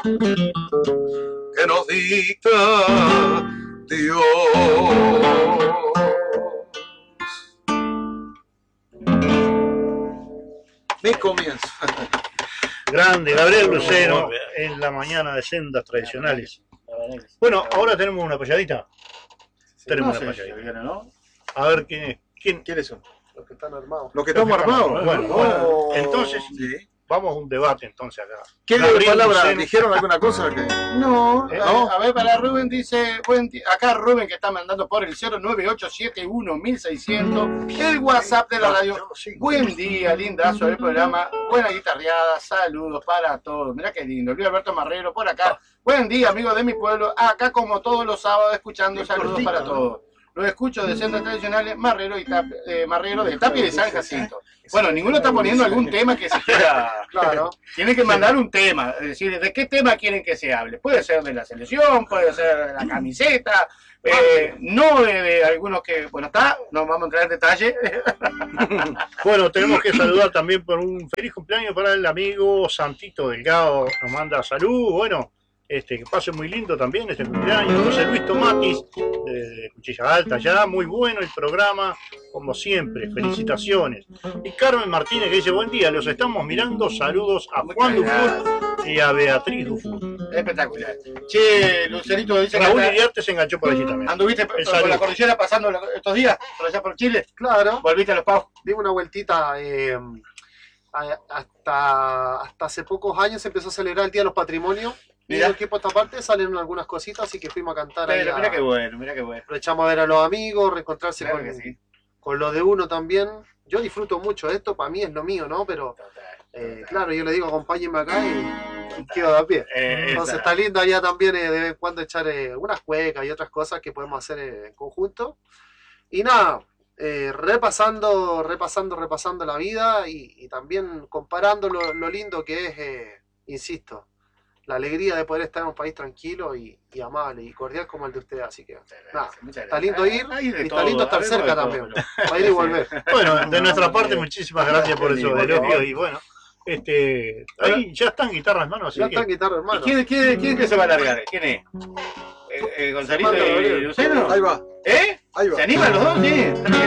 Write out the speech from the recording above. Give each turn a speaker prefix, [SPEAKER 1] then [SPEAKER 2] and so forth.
[SPEAKER 1] que nos dicta Dios. Mi comienzo.
[SPEAKER 2] Grande, Gabriel Lucero, en la mañana de Sendas Tradicionales. Bueno, ahora tenemos una payadita. Tenemos una payadita.
[SPEAKER 3] ¿no?
[SPEAKER 2] A ver
[SPEAKER 1] ¿Quiénes son?
[SPEAKER 4] Los que están armados.
[SPEAKER 1] Los que estamos armados.
[SPEAKER 2] Bueno, entonces
[SPEAKER 1] Sí.
[SPEAKER 2] vamos a un debate entonces acá.
[SPEAKER 1] ¿Qué
[SPEAKER 2] Gabriel
[SPEAKER 1] palabra?
[SPEAKER 2] Lucero.
[SPEAKER 1] ¿Dijeron alguna cosa?
[SPEAKER 3] No,
[SPEAKER 1] ¿No?
[SPEAKER 3] a ver, para Rubén dice, acá Rubén que está mandando por el 09871-1600, el WhatsApp de la radio. Buen día, lindazo del programa, buena guitarreada, saludos para todos. Mirá qué lindo, Luis Alberto Marrero por acá. Buen día, amigos de mi pueblo, acá como todos los sábados escuchando, saludos para todos. Los escucho de Sendas Tradicionales, Marrero de Tapia y de San Jacinto. Bueno, ninguno está poniendo algún tema que se quiera. Claro. Tiene que mandar un tema, es decir, ¿de qué tema quieren que se hable? Puede ser de la selección, puede ser de la camiseta, no de algunos que, bueno, no vamos a entrar en detalle.
[SPEAKER 2] Bueno, tenemos que saludar también por un feliz cumpleaños para el amigo Santito Delgado, nos manda salud, bueno. Que pase muy lindo también este cumpleaños. José Luis Tomatis, de Cuchilla Alta, ya muy bueno el programa, como siempre, felicitaciones. Y Carmen Martínez que dice, buen día, los estamos mirando, saludos a Juan Dufour y a Beatriz Dufour.
[SPEAKER 3] Espectacular. Che, Lucerito dice
[SPEAKER 2] Raúl
[SPEAKER 3] que
[SPEAKER 2] Iriarte se enganchó por allí también.
[SPEAKER 3] ¿anduviste por la cordillera pasando estos días, por allá por Chile?
[SPEAKER 4] Claro.
[SPEAKER 3] ¿Volviste a Los Pavos?
[SPEAKER 4] Dimos una vueltita. Hasta hace pocos años empezó a celebrar el Día de los Patrimonios. Y el equipo esta parte salieron algunas cositas, así que fuimos a cantar.
[SPEAKER 3] Pero mira qué bueno, mira qué bueno.
[SPEAKER 4] Aprovechamos a ver a los amigos, reencontrarse
[SPEAKER 3] Claro
[SPEAKER 4] con lo de uno también. Yo disfruto mucho de esto, para mí es lo mío, ¿no? Pero claro, yo le digo acompáñenme acá y quedo de a pie. Entonces está lindo allá también de vez en cuando echar unas cuecas y otras cosas que podemos hacer en conjunto. Y nada, repasando la vida y también comparando lo lindo que es, insisto, la alegría de poder estar en un país tranquilo y amable y cordial como el de ustedes, así que nada, está lindo ir y está lindo estar cerca también, para ir y volver.
[SPEAKER 2] Bueno, de nuestra parte muchísimas gracias por esos elogios y bueno, ahí ya están guitarras en mano, así
[SPEAKER 4] ya
[SPEAKER 2] que...
[SPEAKER 4] están guitarras en mano.
[SPEAKER 3] ¿Quién que se va a largar? ¿Quién es? ¿Gonzalito y Lucero?
[SPEAKER 1] Ahí va.
[SPEAKER 3] Ahí va. ¿Se animan los dos? Sí.